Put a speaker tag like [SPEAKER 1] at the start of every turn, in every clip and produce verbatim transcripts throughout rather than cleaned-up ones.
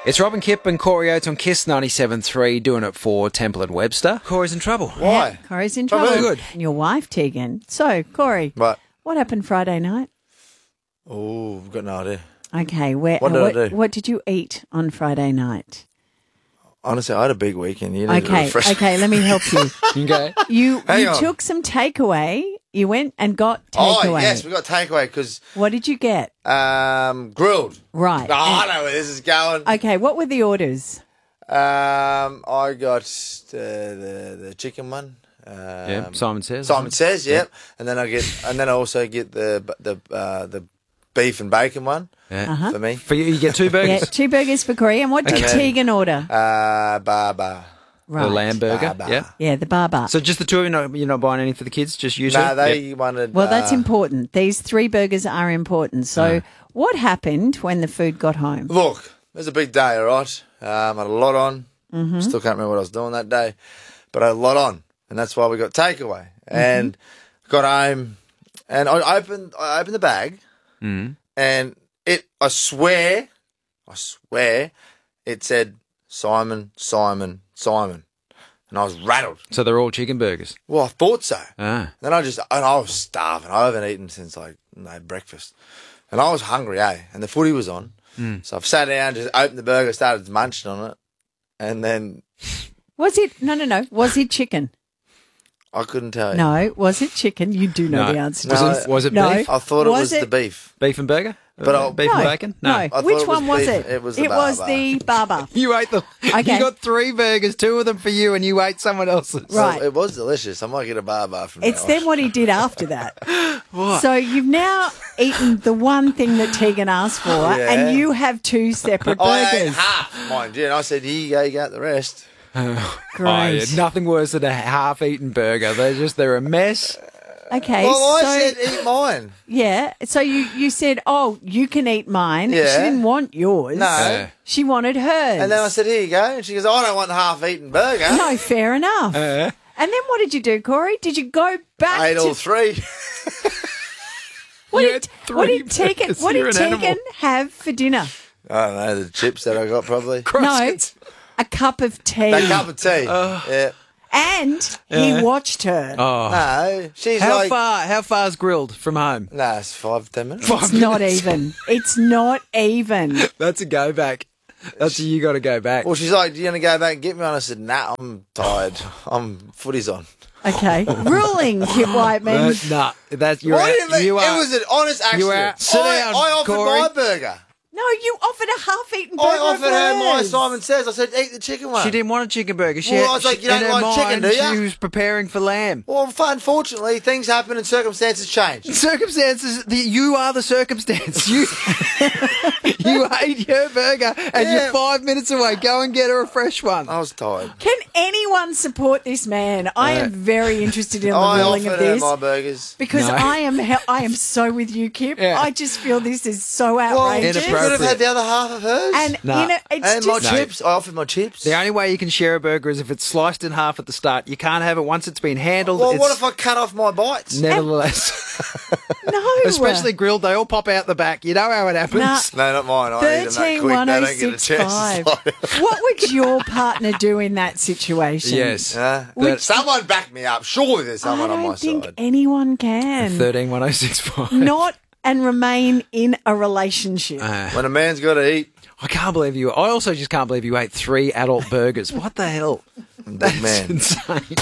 [SPEAKER 1] It's Robin Kipp and Corey Oates on Kiss ninety-seven point three doing it for Temple and Webster. Corey's in trouble.
[SPEAKER 2] Why?
[SPEAKER 3] Yeah, Corey's in trouble.
[SPEAKER 1] Very good.
[SPEAKER 3] And your wife, Tegan. So, Corey,
[SPEAKER 2] What?
[SPEAKER 3] what happened Friday night?
[SPEAKER 2] Oh, I've got no idea.
[SPEAKER 3] Okay, where?
[SPEAKER 2] What did
[SPEAKER 3] what,
[SPEAKER 2] I do?
[SPEAKER 3] what did you eat on Friday night?
[SPEAKER 2] Honestly, I had a big weekend. You need to
[SPEAKER 3] Okay,
[SPEAKER 2] refresh.
[SPEAKER 3] okay, let me help you.
[SPEAKER 1] Okay.
[SPEAKER 3] You
[SPEAKER 2] Hang
[SPEAKER 3] you
[SPEAKER 2] on.
[SPEAKER 3] took some takeaway. You went and got
[SPEAKER 2] Oh,
[SPEAKER 3] takeaway.
[SPEAKER 2] yes, we got takeaway because
[SPEAKER 3] What did you get?
[SPEAKER 2] um, grilled.
[SPEAKER 3] Right.
[SPEAKER 2] Oh, I
[SPEAKER 3] And-
[SPEAKER 2] know where this is going.
[SPEAKER 3] okay, what were the orders?
[SPEAKER 2] Um, I got uh, the the chicken one. Um,
[SPEAKER 1] Yeah, Simon Says.
[SPEAKER 2] Simon Says, yep. And then I get, and then I also get the the uh, the beef and bacon one
[SPEAKER 1] Yeah.
[SPEAKER 3] Uh-huh.
[SPEAKER 2] for me.
[SPEAKER 1] For you, you get two
[SPEAKER 3] Yeah,
[SPEAKER 1] burgers.
[SPEAKER 3] two burgers for Corey. And what did
[SPEAKER 2] And then-
[SPEAKER 3] Tegan order?
[SPEAKER 2] Uh, Baba.
[SPEAKER 3] Right.
[SPEAKER 1] The lamb burger.
[SPEAKER 2] Bar, bar.
[SPEAKER 1] Yeah.
[SPEAKER 3] Yeah, the bar.
[SPEAKER 1] So just the two of you, not, you're not buying any for the kids, just you two?
[SPEAKER 2] No, they
[SPEAKER 1] Yep.
[SPEAKER 2] wanted.
[SPEAKER 3] Well, that's
[SPEAKER 2] uh,
[SPEAKER 3] important. These three burgers are important. So, what happened when the food got home?
[SPEAKER 2] Look, it was a big day, all right? Um, I had a lot on.
[SPEAKER 3] Mm-hmm.
[SPEAKER 2] Still can't remember what I was doing that day, but I had a lot on, and that's why we got takeaway.
[SPEAKER 3] Mm-hmm.
[SPEAKER 2] And got home, and I opened, I opened the bag,
[SPEAKER 1] Mm.
[SPEAKER 2] and it, I swear, I swear, it said Simon, Simon, Simon, and I was rattled.
[SPEAKER 1] So they're all chicken burgers.
[SPEAKER 2] Well, I thought so.
[SPEAKER 1] Ah.
[SPEAKER 2] Then I just, and I was starving. I haven't eaten since like no breakfast, and I was hungry, eh? And the footy was on,
[SPEAKER 1] Mm.
[SPEAKER 2] so I've sat down, just opened the burger, started munching on it, and then
[SPEAKER 3] Was it? No, no, no. Was it chicken?
[SPEAKER 2] I couldn't tell you.
[SPEAKER 3] No. Was it chicken? You do know
[SPEAKER 1] No.
[SPEAKER 3] the answer.
[SPEAKER 1] Was
[SPEAKER 3] to
[SPEAKER 2] No.
[SPEAKER 3] this.
[SPEAKER 1] it, was it
[SPEAKER 3] No.
[SPEAKER 1] beef?
[SPEAKER 2] I thought it
[SPEAKER 3] Was
[SPEAKER 2] was
[SPEAKER 3] it-
[SPEAKER 2] the beef.
[SPEAKER 1] Beef and burger?
[SPEAKER 2] But
[SPEAKER 1] Uh,
[SPEAKER 2] I'll-
[SPEAKER 1] beef
[SPEAKER 3] No.
[SPEAKER 1] and bacon?
[SPEAKER 3] No.
[SPEAKER 2] I thought
[SPEAKER 3] Which
[SPEAKER 2] it was
[SPEAKER 3] one was
[SPEAKER 2] beef.
[SPEAKER 3] it?
[SPEAKER 2] It was the
[SPEAKER 3] It was
[SPEAKER 2] barber.
[SPEAKER 3] the barber.
[SPEAKER 1] You ate the.
[SPEAKER 3] Okay.
[SPEAKER 1] You got three burgers, two of them for you, and you ate someone else's.
[SPEAKER 3] Right.
[SPEAKER 2] So it was delicious. I might get a bar bar from
[SPEAKER 3] It's
[SPEAKER 2] now
[SPEAKER 3] then
[SPEAKER 2] on.
[SPEAKER 3] what he did after that. So you've now eaten the one thing that Tegan asked for,
[SPEAKER 2] Yeah.
[SPEAKER 3] and you have two separate
[SPEAKER 2] I ate
[SPEAKER 3] burgers.
[SPEAKER 2] half, mind you, and I said, "Here you go, you got the rest."
[SPEAKER 3] Great.
[SPEAKER 1] Oh, yeah, nothing worse than a half-eaten burger. They're just they're a mess.
[SPEAKER 3] Okay.
[SPEAKER 2] Well, I
[SPEAKER 3] so,
[SPEAKER 2] said, "Eat mine."
[SPEAKER 3] yeah. So you, you said, oh, you can eat mine.
[SPEAKER 2] Yeah.
[SPEAKER 3] She didn't want yours.
[SPEAKER 2] No.
[SPEAKER 1] Yeah.
[SPEAKER 3] She wanted hers.
[SPEAKER 2] And then I said, "Here you go," and she goes, "I don't want the half-eaten burger."
[SPEAKER 3] no, fair enough.
[SPEAKER 1] Uh,
[SPEAKER 3] And then what did you do, Corey? Did you go back
[SPEAKER 2] I ate
[SPEAKER 3] to
[SPEAKER 2] all three.
[SPEAKER 3] what
[SPEAKER 1] You
[SPEAKER 3] did,
[SPEAKER 1] had
[SPEAKER 3] what
[SPEAKER 1] three
[SPEAKER 3] did Tegan
[SPEAKER 1] burgers.
[SPEAKER 3] what
[SPEAKER 1] You're
[SPEAKER 3] did
[SPEAKER 1] an
[SPEAKER 3] Tegan
[SPEAKER 1] animal.
[SPEAKER 3] have for dinner?
[SPEAKER 2] I don't know, the chips that I got probably.
[SPEAKER 1] Crosscuts.
[SPEAKER 3] A cup of tea.
[SPEAKER 2] That cup of tea. yeah.
[SPEAKER 3] And
[SPEAKER 1] Yeah.
[SPEAKER 3] he watched her.
[SPEAKER 1] Oh.
[SPEAKER 2] No, she's
[SPEAKER 1] How
[SPEAKER 2] like,
[SPEAKER 1] far? How far's grilled from home?
[SPEAKER 2] no, it's five, ten minutes.
[SPEAKER 3] It's not even. It's not even.
[SPEAKER 1] That's a go back. That's a, you got to go back.
[SPEAKER 2] Well, she's like, "Do you want to go back and get me on?" I said, "Nah, I'm tired. I'm footy's on."
[SPEAKER 3] Okay. Ruling, Kip Whiteman.
[SPEAKER 1] Uh, nah, that's you're
[SPEAKER 2] What
[SPEAKER 1] out.
[SPEAKER 2] do you mean?
[SPEAKER 1] You are.
[SPEAKER 2] It was an honest
[SPEAKER 1] you
[SPEAKER 2] accident.
[SPEAKER 1] are- sit
[SPEAKER 2] I,
[SPEAKER 1] down,
[SPEAKER 2] I offered
[SPEAKER 1] Corey.
[SPEAKER 2] my burger.
[SPEAKER 3] No, you offered a half-eaten burger.
[SPEAKER 2] I offered
[SPEAKER 3] of
[SPEAKER 2] her my
[SPEAKER 3] hers.
[SPEAKER 2] Simon Says. I said, "Eat the chicken one."
[SPEAKER 1] She didn't want a chicken burger. She
[SPEAKER 2] Well,
[SPEAKER 1] had,
[SPEAKER 2] I was like,
[SPEAKER 1] she-
[SPEAKER 2] "You don't
[SPEAKER 1] in her
[SPEAKER 2] like chicken,
[SPEAKER 1] mind,
[SPEAKER 2] do ya?"
[SPEAKER 1] She was preparing for lamb.
[SPEAKER 2] Well, unfortunately, things happen and circumstances change.
[SPEAKER 1] Circumstances. The, you are the circumstance. You you ate your burger, and
[SPEAKER 2] Yeah.
[SPEAKER 1] you're five minutes away. Go and get her a fresh one.
[SPEAKER 2] I was tired.
[SPEAKER 3] Can anyone support this man? I am very interested in the
[SPEAKER 2] I
[SPEAKER 3] ruling
[SPEAKER 2] offered
[SPEAKER 3] of
[SPEAKER 2] her
[SPEAKER 3] this.
[SPEAKER 2] my burgers.
[SPEAKER 3] Because
[SPEAKER 1] No.
[SPEAKER 3] I am he- I am so with you, Kip.
[SPEAKER 1] Yeah.
[SPEAKER 3] I just feel this is so
[SPEAKER 2] Well,
[SPEAKER 3] outrageous.
[SPEAKER 2] she could have had the other half of hers.
[SPEAKER 3] And
[SPEAKER 1] Nah.
[SPEAKER 3] you know, it's
[SPEAKER 2] And my
[SPEAKER 3] just
[SPEAKER 2] chips. I offered my chips.
[SPEAKER 1] The only way you can share a burger is if it's sliced in half at the start. You can't have it once it's been handled.
[SPEAKER 2] Well,
[SPEAKER 1] it's
[SPEAKER 2] what if I cut off my bites?
[SPEAKER 1] nevertheless,
[SPEAKER 3] no.
[SPEAKER 1] especially grilled, they all pop out the back. You know how it happens.
[SPEAKER 3] Nah.
[SPEAKER 2] No, not mine. I eat them that
[SPEAKER 3] Thirteen
[SPEAKER 2] quick.
[SPEAKER 3] one
[SPEAKER 2] They
[SPEAKER 3] oh
[SPEAKER 2] don't get a
[SPEAKER 3] six
[SPEAKER 2] chance
[SPEAKER 3] five.
[SPEAKER 2] to slide.
[SPEAKER 3] What would your partner do in that situation?
[SPEAKER 1] Yes.
[SPEAKER 2] Yeah.
[SPEAKER 3] Which-
[SPEAKER 2] Someone back me up. Surely there's
[SPEAKER 3] I
[SPEAKER 2] someone on my
[SPEAKER 3] don't think
[SPEAKER 2] side.
[SPEAKER 3] anyone can
[SPEAKER 1] Thirteen one oh six five.
[SPEAKER 3] not and remain in a relationship.
[SPEAKER 2] When a man's got to eat,
[SPEAKER 1] I can't believe you. I also just can't believe you ate three adult burgers. What the hell?
[SPEAKER 2] I'm a big
[SPEAKER 1] That's
[SPEAKER 2] man.
[SPEAKER 1] insane.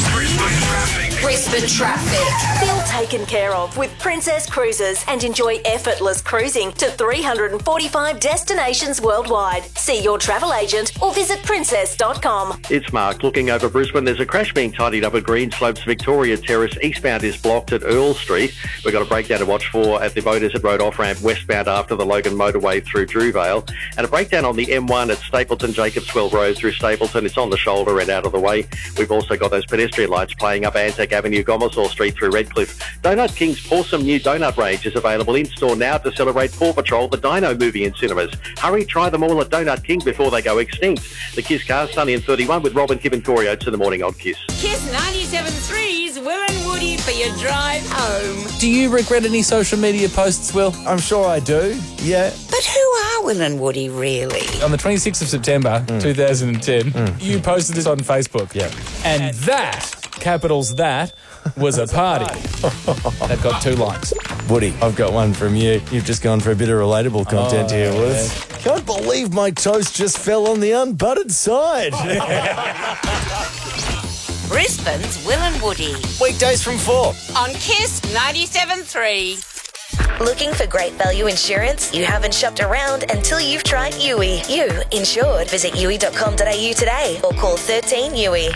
[SPEAKER 4] Brisbane traffic. Feel taken care of with Princess Cruises and enjoy effortless cruising to three hundred forty-five destinations worldwide. See your travel agent or visit princess dot com.
[SPEAKER 5] It's Mark looking over Brisbane. There's a crash being tidied up at Greenslopes Victoria Terrace. Eastbound is blocked at Earl Street. We've got a breakdown to watch for at the Beaudesert Road off-ramp westbound after the Logan motorway through Drewvale. And a breakdown on the M one at Stapleton Jacobswell Road through Stapleton. It's on the shoulder and out of the way. We've also got those pedestrian lights playing up Anzac Avenue, Gomersall Street through Redcliffe. Donut King's awesome new donut range is available in-store now to celebrate Paw Patrol, the Dino movie in cinemas. Hurry, try them all at Donut King before they go extinct. The Kiss Cars, Sunny and thirty-one with Robin, Kip and Corey Oates in the morning on Kiss.
[SPEAKER 6] Kiss ninety-seven point three's Will and Woody. Woody for your drive home.
[SPEAKER 7] Do you regret any social media posts, Will?
[SPEAKER 8] I'm sure I do, yeah.
[SPEAKER 6] But who are Will and Woody really?
[SPEAKER 7] On the twenty-sixth of September, mm. two thousand ten, mm. you posted this on Facebook.
[SPEAKER 8] Yeah.
[SPEAKER 7] And that, capitals that, was a party. That got two likes.
[SPEAKER 8] Woody, I've got one from you. You've just gone for a bit of relatable content
[SPEAKER 7] oh,
[SPEAKER 8] here, Woods.
[SPEAKER 7] Yeah.
[SPEAKER 8] Can't believe my toast just fell on the unbuttered side.
[SPEAKER 6] Brisbane's Will and Woody.
[SPEAKER 8] Weekdays from four.
[SPEAKER 6] On Kiss ninety-seven point three.
[SPEAKER 4] Looking for great value insurance? You haven't shopped around until you've tried U I. You insured. Visit U I dot com dot a u today or call thirteen U I.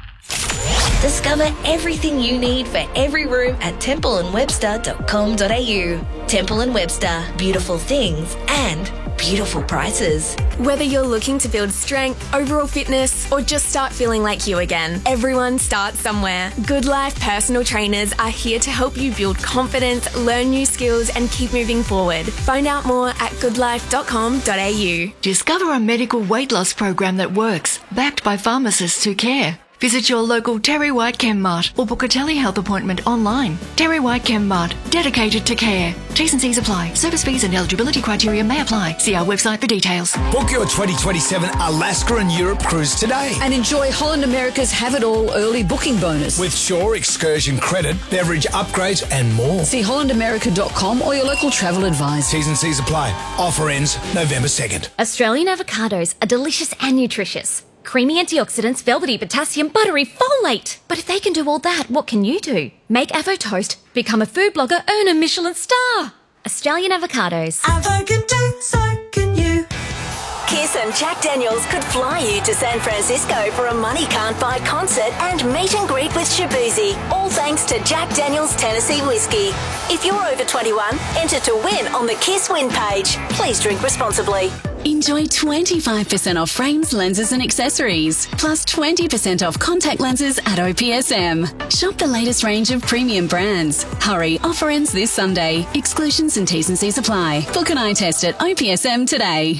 [SPEAKER 4] Discover everything you need for every room at temple and webster dot com dot a u. Temple and Webster. Beautiful things and beautiful prices.
[SPEAKER 9] Whether you're looking to build strength, overall fitness, or just start feeling like you again, everyone starts somewhere. Good Life personal trainers are here to help you build confidence, learn new skills, and keep moving forward. Find out more at good life dot com dot a u.
[SPEAKER 10] Discover a medical weight loss program that works, backed by pharmacists who care. Visit your local Terry White ChemMart or book a telehealth appointment online. Terry White ChemMart, dedicated to care. T's and C's apply. Service fees and eligibility criteria may apply. See our website for details.
[SPEAKER 11] Book your twenty twenty-seven Alaska and Europe cruise today.
[SPEAKER 12] And enjoy Holland America's Have It All early booking bonus.
[SPEAKER 11] With Shore excursion credit, beverage upgrades and more.
[SPEAKER 12] See holland america dot com or your local travel advisor.
[SPEAKER 11] T's and C's apply. Offer ends November second.
[SPEAKER 13] Australian avocados are delicious and nutritious. Creamy antioxidants, velvety potassium, buttery folate. But if they can do all that, what can you do? Make Avo Toast, become a food blogger, earn a Michelin star. Australian avocados.
[SPEAKER 4] Avo can do, so can you. Kiss and Jack Daniels could fly you to San Francisco for a money can't buy concert and meet and greet with Shabuzi. All thanks to Jack Daniels Tennessee Whiskey. If you're over twenty-one, enter to win on the Kiss Win page. Please drink responsibly.
[SPEAKER 14] Enjoy twenty-five percent off frames, lenses and accessories, plus twenty percent off contact lenses at O P S M. Shop the latest range of premium brands. Hurry, offer ends this Sunday. Exclusions and T's and C's apply. Book an eye test at O P S M today.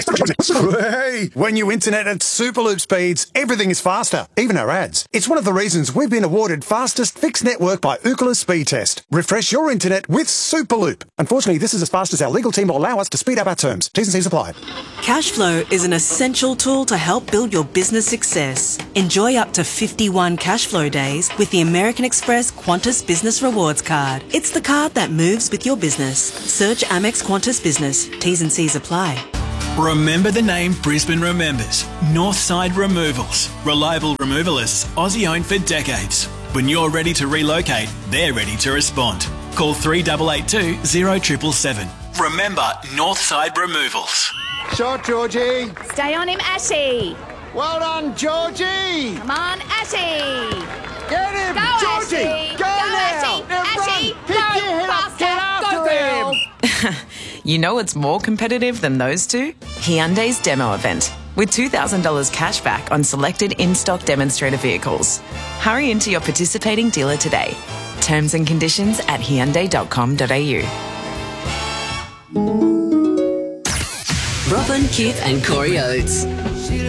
[SPEAKER 15] Hey, when you internet at Superloop speeds, everything is faster, even our ads. It's one of the reasons we've been awarded fastest fixed network by Ookla Speed Test. Refresh your internet with Superloop. Unfortunately, this is as fast as our legal team will allow us to speed up our terms. T's and C's apply.
[SPEAKER 16] Cashflow is an essential tool to help build your business success. Enjoy up to fifty-one Cashflow days with the American Express Qantas Business Rewards Card. It's the card that moves with your business. Search Amex Qantas Business. T's and C's apply.
[SPEAKER 17] Remember the name Brisbane remembers. Northside Removals. Reliable removalists, Aussie owned for decades. When you're ready to relocate, they're ready to respond. Call three eight eight two, zero seven seven seven. Remember Northside Removals.
[SPEAKER 18] Shot, Georgie.
[SPEAKER 19] Stay on him, Ashy.
[SPEAKER 18] Well done, Georgie.
[SPEAKER 19] Come on, Ashy.
[SPEAKER 18] Get him,
[SPEAKER 19] go,
[SPEAKER 18] Georgie.
[SPEAKER 19] Ashy.
[SPEAKER 18] Go,
[SPEAKER 19] go
[SPEAKER 18] now.
[SPEAKER 19] Ashy. Ashy,
[SPEAKER 18] Pick
[SPEAKER 19] go
[SPEAKER 18] your head
[SPEAKER 19] faster.
[SPEAKER 18] Up. Get after
[SPEAKER 19] go, girl.
[SPEAKER 18] him.
[SPEAKER 20] You know it's more competitive than those two? Hyundai's demo event, with two thousand dollars cash back on selected in-stock demonstrator vehicles. Hurry into your participating dealer today. Terms and conditions at hyundai dot com dot a u.
[SPEAKER 21] Robin, Keith and Corey Oates.